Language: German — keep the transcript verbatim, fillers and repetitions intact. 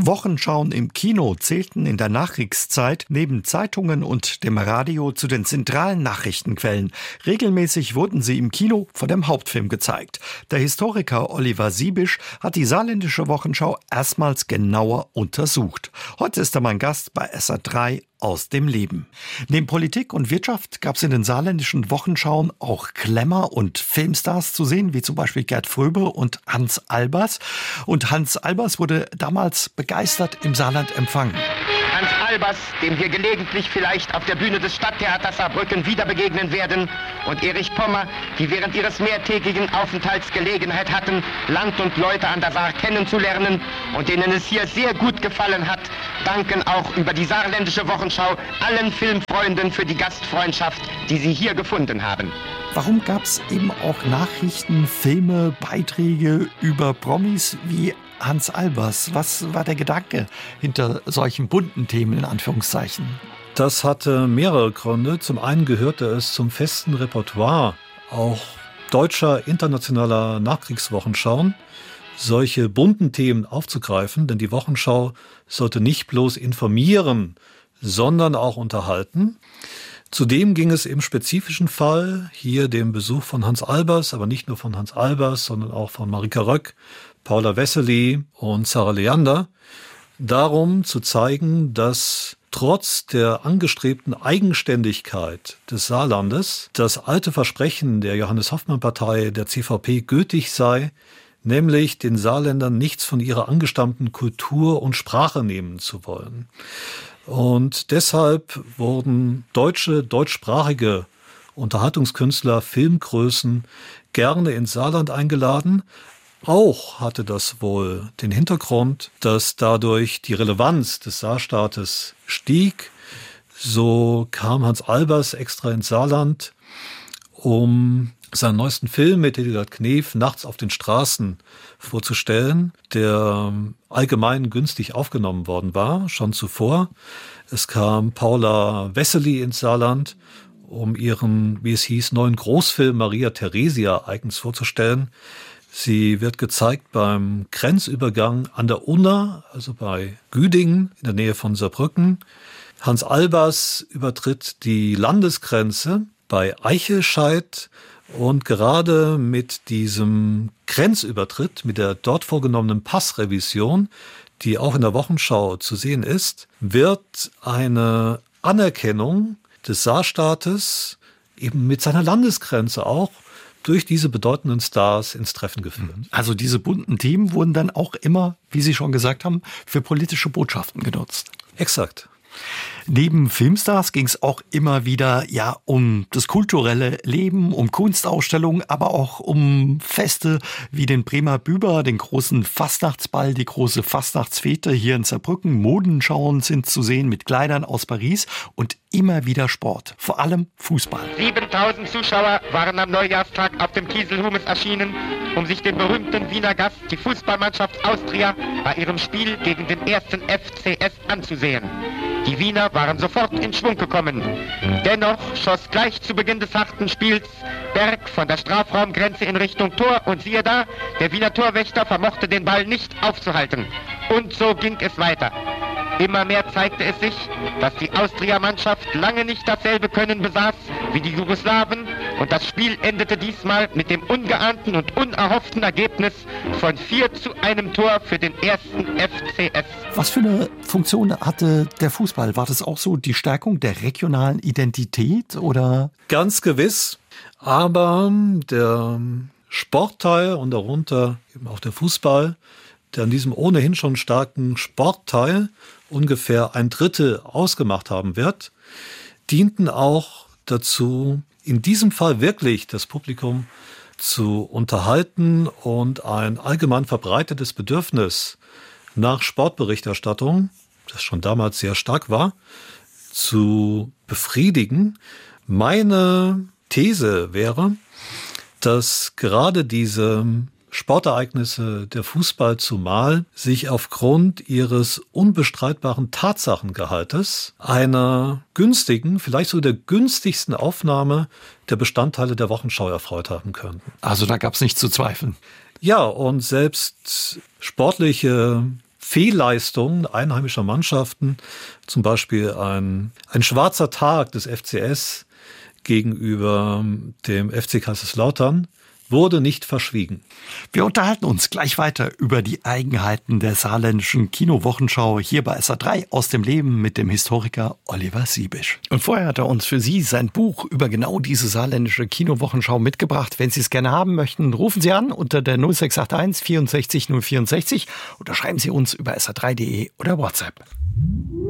Wochenschauen im Kino zählten in der Nachkriegszeit neben Zeitungen und dem Radio zu den zentralen Nachrichtenquellen. Regelmäßig wurden sie im Kino vor dem Hauptfilm gezeigt. Der Historiker Oliver Siebisch hat die saarländische Wochenschau erstmals genauer untersucht. Heute ist er mein Gast bei S R drei aus dem Leben. Neben Politik und Wirtschaft gab es in den saarländischen Wochenschauen auch Klemmer und Filmstars zu sehen, wie zum Beispiel Gerd Fröbe und Hans Albers. Und Hans Albers wurde damals begeistert im Saarland empfangen. Hans Albers, dem wir gelegentlich vielleicht auf der Bühne des Stadttheaters Saarbrücken wieder begegnen werden, und Erich Pommer, die während ihres mehrtägigen Aufenthalts Gelegenheit hatten, Land und Leute an der Saar kennenzulernen und denen es hier sehr gut gefallen hat, danken auch über die saarländische Wochenschau allen Filmfreunden für die Gastfreundschaft, die sie hier gefunden haben. Warum gab es eben auch Nachrichten, Filme, Beiträge über Promis wie Hans Albers? Was war der Gedanke hinter solchen bunten Themen in Anführungszeichen? Das hatte mehrere Gründe. Zum einen gehörte es zum festen Repertoire auch deutscher, internationaler Nachkriegswochenschauen, solche bunten Themen aufzugreifen, denn die Wochenschau sollte nicht bloß informieren, sondern auch unterhalten. Zudem ging es im spezifischen Fall, hier dem Besuch von Hans Albers, aber nicht nur von Hans Albers, sondern auch von Marika Röck, Paula Wessely und Sarah Leander, darum zu zeigen, dass trotz der angestrebten Eigenständigkeit des Saarlandes das alte Versprechen der Johannes-Hoffmann-Partei, der C V P, gültig sei, nämlich den Saarländern nichts von ihrer angestammten Kultur und Sprache nehmen zu wollen. Und deshalb wurden deutsche, deutschsprachige Unterhaltungskünstler, Filmgrößen gerne ins Saarland eingeladen. Auch hatte das wohl den Hintergrund, dass dadurch die Relevanz des Saarstaates stieg. So kam Hans Albers extra ins Saarland, um seinen neuesten Film mit Hildegard Knef, Nachts auf den Straßen, vorzustellen, der allgemein günstig aufgenommen worden war, schon zuvor. Es kam Paula Wessely ins Saarland, um ihren, wie es hieß, neuen Großfilm Maria Theresia eigens vorzustellen. Sie wird gezeigt beim Grenzübergang an der Unna, also bei Güdingen in der Nähe von Saarbrücken. Hans Albers übertritt die Landesgrenze bei Eichelscheid. Und gerade mit diesem Grenzübertritt, mit der dort vorgenommenen Passrevision, die auch in der Wochenschau zu sehen ist, wird eine Anerkennung des Saarstaates eben mit seiner Landesgrenze auch durch diese bedeutenden Stars ins Treffen geführt. Also diese bunten Themen wurden dann auch immer, wie Sie schon gesagt haben, für politische Botschaften genutzt. Exakt. Neben Filmstars ging es auch immer wieder ja um das kulturelle Leben, um Kunstausstellungen, aber auch um Feste wie den Bremer Büber, den großen Fastnachtsball, die große Fastnachtsfete hier in Saarbrücken. Modenschauen sind zu sehen mit Kleidern aus Paris und immer wieder Sport, vor allem Fußball. siebentausend Zuschauer waren am Neujahrstag auf dem Kieselhumes erschienen, um sich den berühmten Wiener Gast, die Fußballmannschaft Austria, bei ihrem Spiel gegen den ersten F C S anzusehen. Die Wiener waren sofort in Schwung gekommen. Dennoch schoss gleich zu Beginn des harten Spiels Berg von der Strafraumgrenze in Richtung Tor und siehe da, der Wiener Torwächter vermochte den Ball nicht aufzuhalten. Und so ging es weiter. Immer mehr zeigte es sich, dass die Austria-Mannschaft lange nicht dasselbe Können besaß wie die Jugoslawen und das Spiel endete diesmal mit dem ungeahnten und unerhofften Ergebnis von vier zu einem Tor für den ersten F C S. Was für eine Funktion hatte der Fußball? War das auch so die Stärkung der regionalen Identität oder? Ganz gewiss, aber der Sportteil und darunter eben auch der Fußball, der an diesem ohnehin schon starken Sportteil ungefähr ein Drittel ausgemacht haben wird, dienten auch dazu, in diesem Fall wirklich das Publikum zu unterhalten und ein allgemein verbreitetes Bedürfnis nach Sportberichterstattung, das schon damals sehr stark war, zu befriedigen. Meine These wäre, dass gerade diese Sportereignisse, der Fußball zumal, sich aufgrund ihres unbestreitbaren Tatsachengehaltes einer günstigen, vielleicht sogar der günstigsten Aufnahme der Bestandteile der Wochenschau erfreut haben könnten. Also da gab es nichts zu zweifeln. Ja, und selbst sportliche Fehlleistungen einheimischer Mannschaften, zum Beispiel ein, ein schwarzer Tag des F C S gegenüber dem F C Kaiserslautern, wurde nicht verschwiegen. Wir unterhalten uns gleich weiter über die Eigenheiten der saarländischen Kinowochenschau hier bei S R drei aus dem Leben mit dem Historiker Oliver Siebisch. Und vorher hat er uns für Sie sein Buch über genau diese saarländische Kinowochenschau mitgebracht. Wenn Sie es gerne haben möchten, rufen Sie an unter der null sechs acht eins vierundsechzig null vierundsechzig oder schreiben Sie uns über S R drei punkt de oder WhatsApp.